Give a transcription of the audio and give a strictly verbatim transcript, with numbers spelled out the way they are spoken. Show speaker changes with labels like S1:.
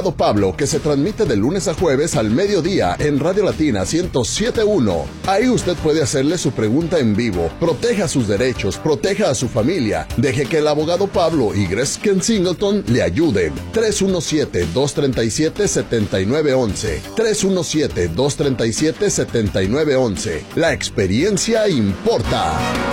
S1: Abogado Pablo, que se transmite de lunes a jueves al mediodía en Radio Latina ciento siete punto uno. Ahí usted puede hacerle su pregunta en vivo. Proteja sus derechos, proteja a su familia. Deje que el abogado Pablo y Gresken Singleton le ayuden. tres uno siete, dos tres siete, siete nueve uno uno. tres uno siete, dos tres siete, siete nueve uno uno. La experiencia importa.